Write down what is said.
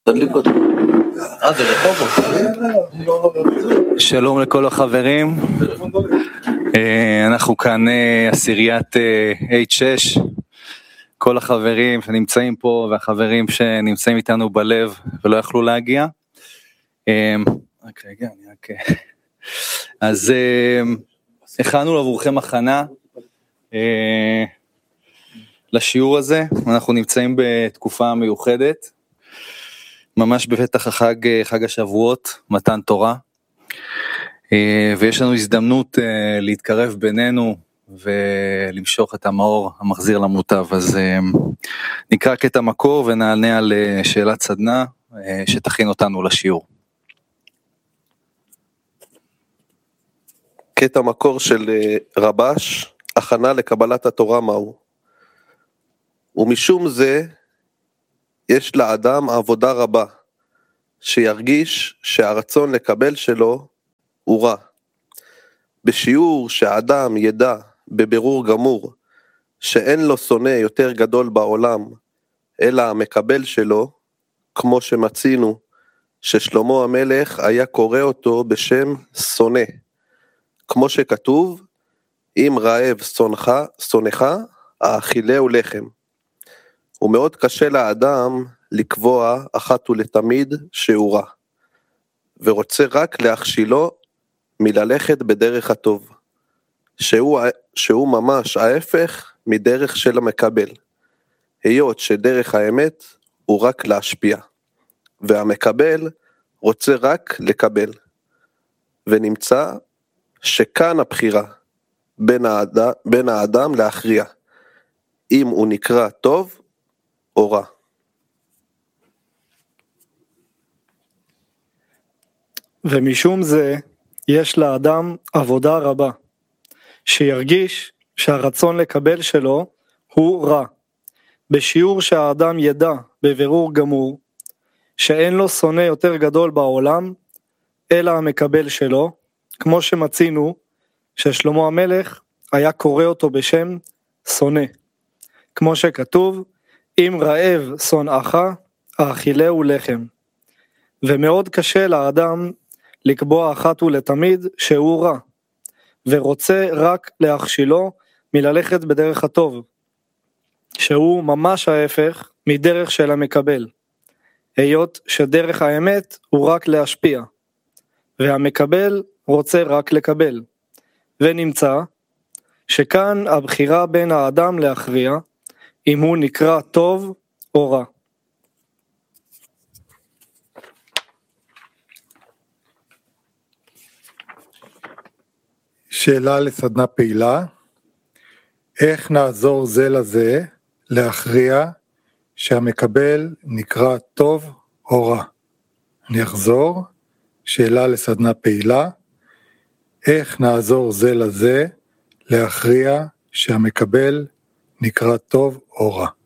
תדליק אותו. זה רחובות. שלום לכל החברים, אנחנו כאן עשיריית H6, כל החברים שנמצאים פה והחברים שנמצאים איתנו בלב ולא יכלו להגיע. אז הכנו עבורכם הכנה לשיעור הזה. אנחנו נמצאים בתקופה מיוחדת, ממש בפתח החג, חג השבועות, מתן תורה, ויש לנו הזדמנות להתקרב בינינו ולמשוך את המאור המחזיר למוטב. אז נקרא קטע מקור ונענה על שאלת סדנה שתכין אותנו לשיעור. קטע מקור של רבש, הכנה לקבלת התורה מהו. ומשום זה יש לאדם עבודה רבה, שירגיש שהרצון לקבל שלו הוא רע. בשיעור שהאדם ידע בבירור גמור שאין לו שונא יותר גדול בעולם אלא המקבל שלו, כמו שמצינו ששלמה המלך היה קורא אותו בשם שונא, כמו שכתוב, אם רעב שונאך האכילהו לחם. ומאוד קשה לאדם לקבוע אחת ולתמיד שהוא רע, ורוצה רק להכשילו מללכת בדרך הטוב, שהוא ממש ההפך מדרך של המקבל, היות שדרך האמת הוא רק להשפיע, והמקבל רוצה רק לקבל, ונמצא שכאן הבחירה בין האדם להכריע, אם הוא נקרא טוב או רע. ומשום זה יש לאדם עבודה רבה, שירגיש שהרצון לקבל שלו הוא רע, בשיעור שהאדם ידע בבירור גמור, שאין לו שונא יותר גדול בעולם, אלא המקבל שלו, כמו שמצינו ששלמה המלך היה קורא אותו בשם שונא, כמו שכתוב, אם רעב שונאך האכילהו לחם. ומאוד קשה לאדם לקבוע אחת ולתמיד שהוא רע, ורוצה רק להכשילו מללכת בדרך הטוב, שהוא ממש ההפך מדרך של המקבל, היות שדרך האמת הוא רק להשפיע, והמקבל רוצה רק לקבל, ונמצא שכאן הבחירה בין האדם להכריע, אם הוא נקרא טוב או רע. שאלה לסדנה פעילה, איך נעזור זה לזה להכריע שהמקבל נקרא טוב או רע? אני אחזור, שאלה לסדנה פעילה, איך נעזור זה לזה להכריע שהמקבל נקרא טוב או רע?